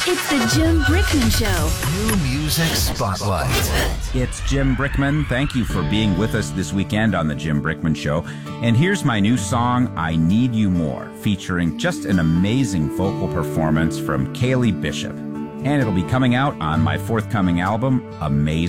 It's the Jim Brickman Show. New Music Spotlight. It's Jim Brickman. Thank you for being with us this weekend on the Jim Brickman Show. And here's my new song, I Need You More, featuring just an amazing vocal performance from Kaylee Bishop. And it'll be coming out on my forthcoming album, Amazing.